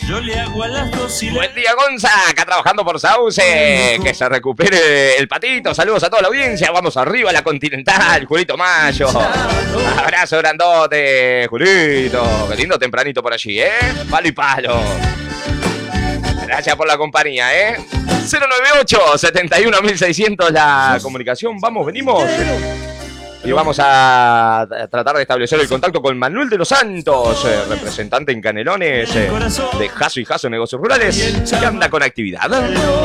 Yo le hago a las 2 y Buen día, Gonza, acá trabajando por Sauce. Que se recupere el patito. Saludos a toda la audiencia. Vamos arriba a la Continental, Julito Mayo. Abrazo grandote, Julito. Qué lindo tempranito por allí, ¿eh? Palo y palo. Gracias por la compañía, ¿eh? 098-71-1600 la comunicación. Vamos, venimos. Y vamos a tratar de establecer el contacto con Manuel de los Santos, representante en Canelones de Jaso y Jaso Negocios Rurales, que anda con actividad.